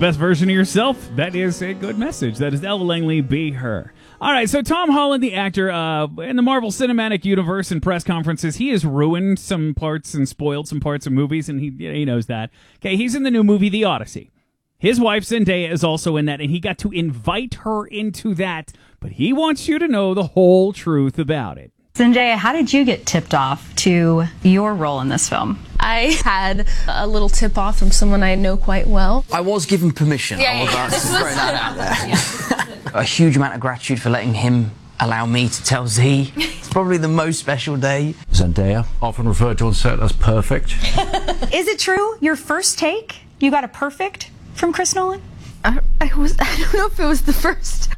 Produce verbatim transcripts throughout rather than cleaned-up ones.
best version of yourself. That is a good message. That is Ella Langley, Be Her. All right, so Tom Holland, the actor, uh, in the Marvel Cinematic Universe and press conferences, he has ruined some parts and spoiled some parts of movies, and he he knows that. Okay, he's in the new movie, The Odyssey. His wife, Zendaya, is also in that, and he got to invite her into that, but he wants you to know the whole truth about it. Zendaya, how did you get tipped off to your role in this film? I had a little tip off from someone I know quite well. I was given permission. Yeah, I was yeah, about this to was- throw that out there. A huge amount of gratitude for letting him allow me to tell Z. It's probably the most special day. Zendaya, often referred to on set as perfect. Is it true, your first take, you got a perfect from Chris Nolan? I, I was I don't know if it was the first.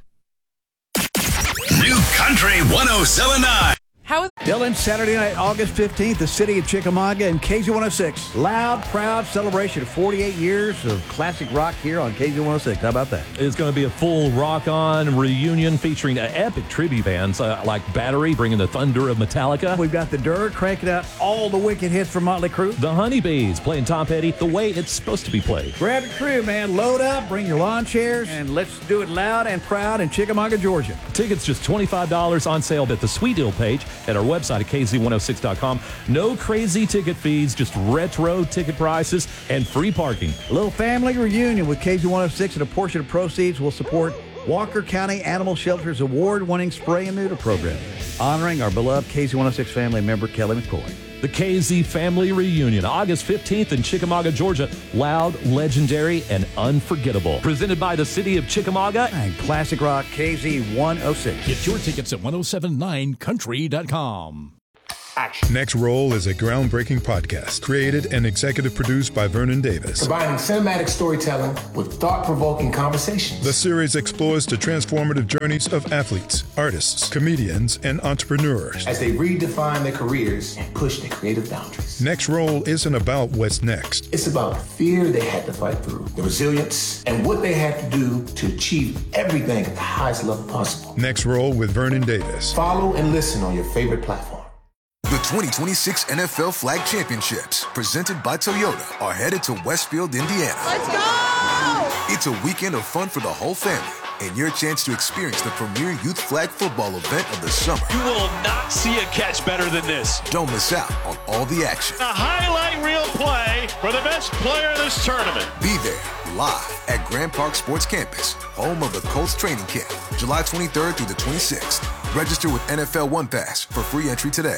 New Country one oh seven point nine. How Dylan, Saturday night, August fifteenth, the city of Chickamauga and K Z one oh six. Loud, proud celebration of forty-eight years of classic rock here on K Z one oh six. How about that? It's going to be a full rock-on reunion featuring uh, epic tribute bands uh, like Battery, bringing the thunder of Metallica. We've got the Dirt cranking out all the wicked hits from Motley Crue. The Honeybees playing Tom Petty the way it's supposed to be played. Grab your crew, man. Load up, bring your lawn chairs, and let's do it loud and proud in Chickamauga, Georgia. Tickets just twenty-five dollars on sale at the Sweet Deal page at our website at K Z one oh six dot com. No crazy ticket fees, just retro ticket prices and free parking. A little family reunion with K Z one oh six, and a portion of proceeds will support Walker County Animal Shelter's award-winning spray and neuter program, honoring our beloved K Z one oh six family member, Kelly McCoy. The K Z Family Reunion, August fifteenth in Chickamauga, Georgia. Loud, legendary, and unforgettable. Presented by the city of Chickamauga and Classic Rock K Z one oh six. Get your tickets at ten seventy-nine country dot com. Action. Next Roll is a groundbreaking podcast created and executive produced by Vernon Davis. Combining cinematic storytelling with thought-provoking conversations. The series explores the transformative journeys of athletes, artists, comedians, and entrepreneurs as they redefine their careers and push their creative boundaries. Next Roll isn't about what's next. It's about the fear they had to fight through, the resilience, and what they had to do to achieve everything at the highest level possible. Next Roll with Vernon Davis. Follow and listen on your favorite platform. The twenty twenty-six N F L Flag Championships, presented by Toyota, are headed to Westfield, Indiana. Let's go! It's a weekend of fun for the whole family and your chance to experience the premier youth flag football event of the summer. You will not see a catch better than this. Don't miss out on all the action. A highlight reel play for the best player in this tournament. Be there live at Grand Park Sports Campus, home of the Colts training camp, July twenty-third through the twenty-sixth. Register with N F L One Pass for free entry today.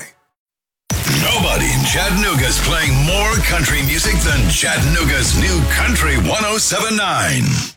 Nobody in Chattanooga is playing more country music than Chattanooga's New Country one oh seven point nine.